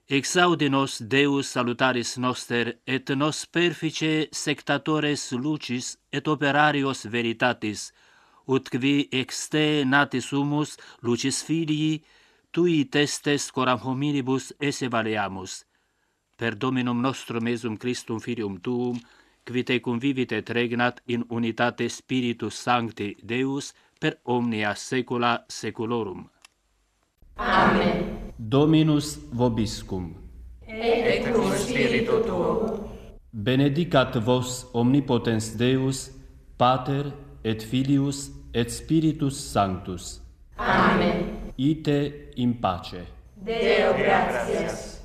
Exaudi nos Deus salutaris noster, et nos perfice sectatores lucis et operarios veritatis, ut qui ex te nati sumus lucis filii, tui testes coram hominibus esse valeamus. Per Dominum nostrum Iesum Christum Filium Tuum, qui te convivit et regnat in unitate Spiritus Sancti Deus per omnia saecula saeculorum. Amen. Dominus vobiscum. Et cum spiritu tuo. Benedicat vos omnipotens Deus, Pater et Filius et Spiritus Sanctus. Amen. Ite in pace. Deo gratias.